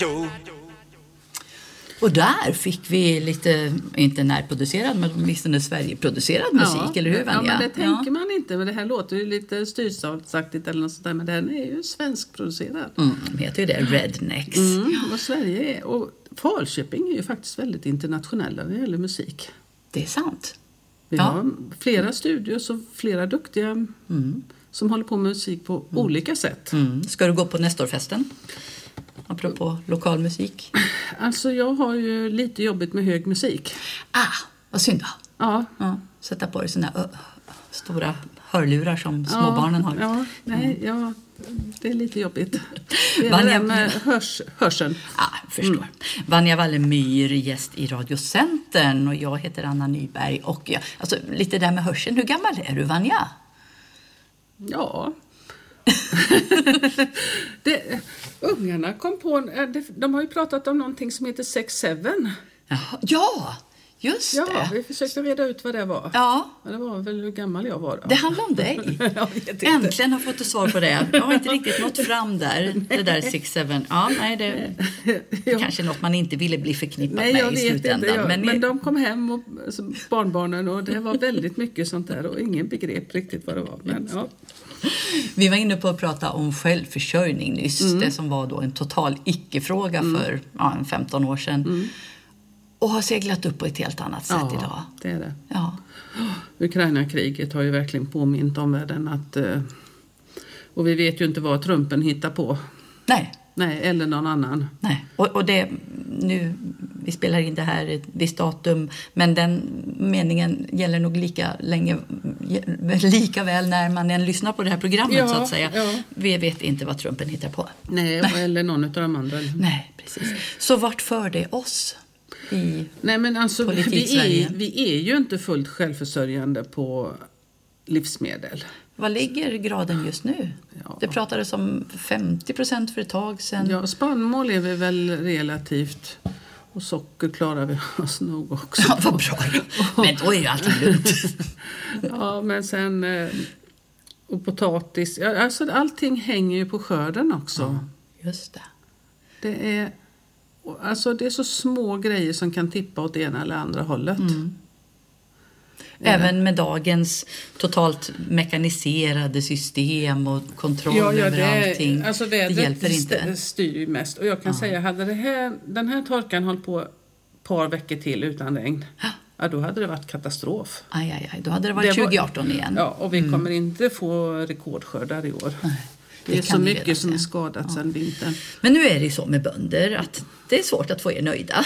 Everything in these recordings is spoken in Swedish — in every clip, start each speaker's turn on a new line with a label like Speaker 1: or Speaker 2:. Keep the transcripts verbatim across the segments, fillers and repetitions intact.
Speaker 1: Och där fick vi lite, inte närproducerad, men åtminstone Sverigeproducerad musik,
Speaker 2: ja,
Speaker 1: eller hur, Vanja?
Speaker 2: Ja, men det tänker ja. man inte. Men det här låter ju lite styrsaltsaktigt eller något sånt där. Men den är ju svenskproducerad.
Speaker 1: Mm, de heter ju det, Rednecks.
Speaker 2: Mm, och Sverige är, och Falköping är ju faktiskt väldigt internationella när det gäller musik.
Speaker 1: Det är sant.
Speaker 2: Vi ja. har flera studios och flera duktiga mm. som håller på med musik på mm. olika sätt.
Speaker 1: Mm. Ska du gå på Nestorfesten? Apropå lokal musik.
Speaker 2: Alltså jag har ju lite jobbigt med hög musik.
Speaker 1: Ah, vad synd då.
Speaker 2: Ja.
Speaker 1: ja. Sätta på dig såna uh, stora hörlurar som små ja, barnen har.
Speaker 2: Ja, nej, ja, det är lite jobbigt. Det är Vanja... det med hörs, hörseln.
Speaker 1: Ja, ah, förstår. Mm. Vanja Wallemyr, gäst i Radiocentern, och jag heter Anna Nyberg. Och jag, alltså, lite där med hörseln, hur gammal är du, Vanja?
Speaker 2: Ja... det, ungarna kom på, de har ju pratat om någonting som heter sex sju.
Speaker 1: Ja, just
Speaker 2: ja,
Speaker 1: det.
Speaker 2: Ja, vi försökte reda ut vad det var.
Speaker 1: Ja.
Speaker 2: Men det var väl hur gammal jag var då.
Speaker 1: Det handlar om dig. Äntligen har jag fått ett svar på det. Jag har inte riktigt nått fram där. Det där sex sju. Ja, nej, det, det kanske är något man inte ville bli förknippat nej, med i slutändan.
Speaker 2: Inte, jag,
Speaker 1: men,
Speaker 2: men de kom hem, och, alltså, barnbarnen, och det var väldigt mycket sånt där. Och ingen begrep riktigt vad det var. Men, ja.
Speaker 1: Vi var inne på att prata om självförsörjning nyss. Mm. Det som var då en total icke-fråga mm. för ja, femton år sedan. Mm. Och har seglat upp på ett helt annat sätt
Speaker 2: ja,
Speaker 1: idag.
Speaker 2: det är det.
Speaker 1: Ja.
Speaker 2: Ukraina-kriget har ju verkligen påmint om världen att... Och vi vet ju inte vad Trumpen hittar på.
Speaker 1: Nej.
Speaker 2: Nej, eller någon annan.
Speaker 1: Nej, och, och det... Nu, vi spelar in det här ett visst datum, men den meningen gäller nog lika länge, lika väl när man än lyssnar på det här programmet ja, så att säga. Ja. Vi vet inte vad Trumpen hittar på.
Speaker 2: Nej, Nej. eller någon av de andra.
Speaker 1: Nej, precis. Så vart för det oss i
Speaker 2: Nej, men alltså, vi är, vi är ju inte fullt självförsörjande på livsmedel.
Speaker 1: Vad ligger graden just nu? Ja. Det pratades om femtio procent för ett tag sedan.
Speaker 2: Ja, spannmål är vi väl relativt. Och socker klarar vi oss nog också.
Speaker 1: Ja, vad bra. Men då är ju allting lugnt.
Speaker 2: Ja, men sen... Och potatis. Alltså allting hänger ju på skörden också.
Speaker 1: Ja, just det.
Speaker 2: Det är... Alltså det är så små grejer som kan tippa åt ena eller andra hållet. Mm.
Speaker 1: Även med dagens totalt mekaniserade system och kontroll
Speaker 2: ja, ja,
Speaker 1: över
Speaker 2: det,
Speaker 1: allting.
Speaker 2: Alltså det,
Speaker 1: det hjälper
Speaker 2: det,
Speaker 1: inte.
Speaker 2: Det styr ju mest. Och jag kan ja. säga, hade det här, den här torkan hållit på ett par veckor till utan regn, ja, då hade det varit katastrof.
Speaker 1: Aj, aj, aj. Då hade det varit det var, tjugo arton igen.
Speaker 2: Ja, och vi mm. kommer inte få rekordskördar i år. Nej. Det, det är så mycket som är skadat ja. sedan vintern.
Speaker 1: Men nu är det så med bönder att det är svårt att få er nöjda.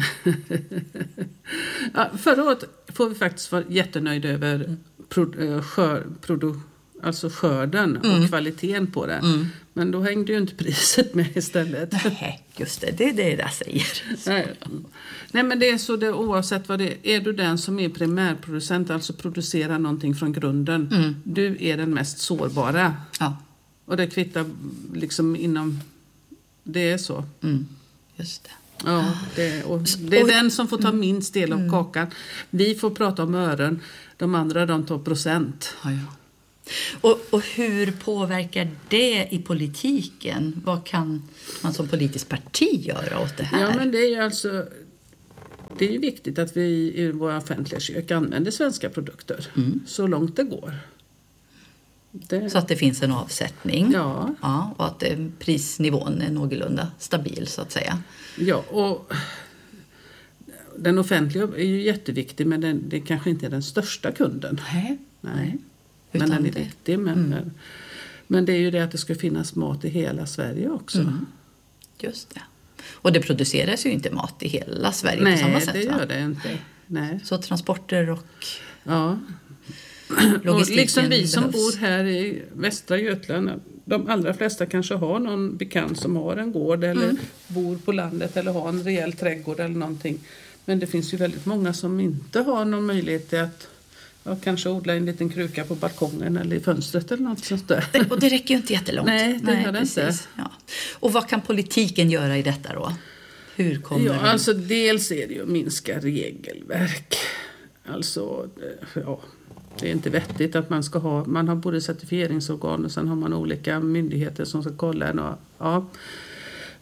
Speaker 2: Ja, förra året får vi faktiskt vara jättenöjda över mm. pro, skör, produ, alltså skörden mm. och kvaliteten på den. Mm. Men då hängde ju inte priset med istället.
Speaker 1: Nej, just det. Det är det jag säger.
Speaker 2: Nej. Nej, men det är så det, oavsett vad det är. Är du den som är primärproducent, alltså producerar någonting från grunden. Mm. Du är den mest sårbara.
Speaker 1: Ja.
Speaker 2: Och det kvittar liksom inom... Det är så.
Speaker 1: Mm. Just det.
Speaker 2: Ja, det, och det är och, den som får ta minst del av mm. kakan. Vi får prata om ören. De andra, de tar procent.
Speaker 1: Ja, ja. Och, och hur påverkar det i politiken? Vad kan man som politiskt parti göra åt det här?
Speaker 2: Ja, men det är ju alltså... Det är ju viktigt att vi i våra offentliga kök använder svenska produkter. Mm. Så långt det går. Det...
Speaker 1: Så att det finns en avsättning.
Speaker 2: Ja.
Speaker 1: Ja, och att det, prisnivån är någorlunda stabil så att säga.
Speaker 2: Ja, och den offentliga är ju jätteviktig, men den, det kanske inte är den största kunden.
Speaker 1: Nej.
Speaker 2: Nej. Men den är det. viktig. Men, mm. men det är ju det att det ska finnas mat i hela Sverige också. Mm.
Speaker 1: Just det. Och det produceras ju inte mat i hela Sverige
Speaker 2: Nej,
Speaker 1: på samma sätt.
Speaker 2: Nej, det gör
Speaker 1: va?
Speaker 2: det inte. Nej.
Speaker 1: Så transporter och...
Speaker 2: Ja. Och liksom vi som behövs. Bor här i västra Götland, de allra flesta kanske har någon bekant som har en gård eller mm. bor på landet eller har en rejäl trädgård eller någonting. Men det finns ju väldigt många som inte har någon möjlighet till att ja, kanske odla en liten kruka på balkongen eller i fönstret eller något sånt där.
Speaker 1: Det, och det räcker ju inte jättelångt.
Speaker 2: Nej, det Nej, gör det precis. inte.
Speaker 1: Ja. Och vad kan politiken göra i detta då? Hur kommer
Speaker 2: ja,
Speaker 1: det?
Speaker 2: alltså dels är det ju att minska regelverk. Alltså, ja... Det är inte vettigt att man ska ha, man har både certifieringsorgan och sen har man olika myndigheter som ska kolla en. Och, ja.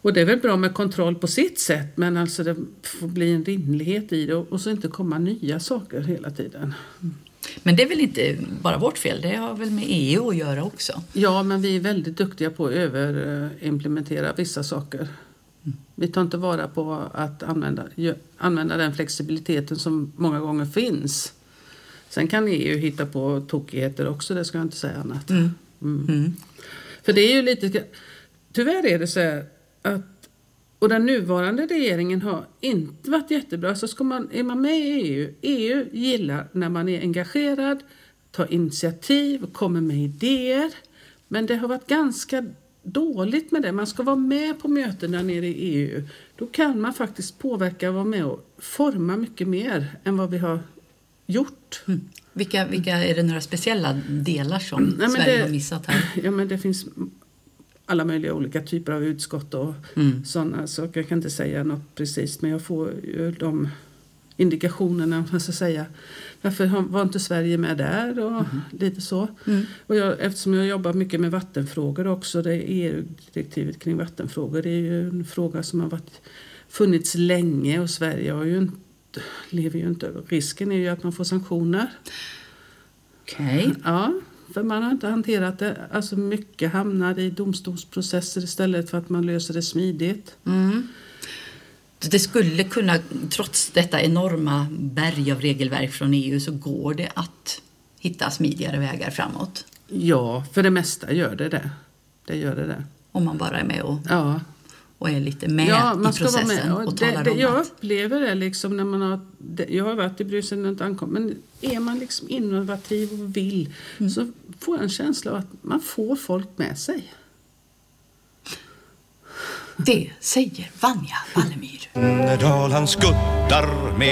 Speaker 2: Och det är väl bra med kontroll på sitt sätt, men alltså det får bli en rimlighet i det och så inte komma nya saker hela tiden.
Speaker 1: Mm. Men det är väl inte bara vårt fel, det har väl med E U att göra också?
Speaker 2: Ja, men vi är väldigt duktiga på att överimplementera vissa saker. Mm. Vi tar inte vara på att använda, använda den flexibiliteten som många gånger finns. Sen kan E U hitta på tokigheter också, det ska jag inte säga annat. Mm. Mm. Mm. För det är ju lite... Tyvärr är det så här att... Och den nuvarande regeringen har inte varit jättebra. Så ska man, är man med i E U, E U gillar när man är engagerad, tar initiativ, kommer med idéer. Men det har varit ganska dåligt med det. Man ska vara med på mötena nere i E U. Då kan man faktiskt påverka och vara med och forma mycket mer än vad vi har gjort.
Speaker 1: Mm. Vilka, vilka är det några speciella delar som Nej, Sverige det, har missat här?
Speaker 2: Ja, men det finns alla möjliga olika typer av utskott och mm. sådana saker. Jag kan inte säga något precis, men jag får ju de indikationerna, man ska säga. Varför var inte Sverige med där och mm. lite så. Mm. Och jag, eftersom jag jobbar mycket med vattenfrågor också, det är E U-direktivet kring vattenfrågor, det är ju en fråga som har varit, funnits länge och Sverige har ju inte, lever ju inte. Risken är ju att man får sanktioner.
Speaker 1: Okej. Okay.
Speaker 2: Ja. För man har inte hanterat det. Alltså mycket hamnar i domstolsprocesser istället för att man löser det smidigt.
Speaker 1: Mm. Det skulle kunna, trots detta enorma berg av regelverk från E U, så går det att hitta smidigare vägar framåt.
Speaker 2: Ja, för det mesta gör det det. Det gör det det.
Speaker 1: Om man bara är med och,
Speaker 2: ja.
Speaker 1: och är lite med
Speaker 2: ja, man
Speaker 1: i processen
Speaker 2: ska vara med. Och
Speaker 1: och
Speaker 2: det,
Speaker 1: talar
Speaker 2: det,
Speaker 1: om
Speaker 2: jag
Speaker 1: att...
Speaker 2: upplever det liksom när man har... Jag har varit i Bryssel och inte ankommit. Men är man liksom innovativ och vill mm. så får jag en känsla av att man får folk med sig.
Speaker 1: Det säger Vanja Wallemyr.
Speaker 3: När Dalan skuttar med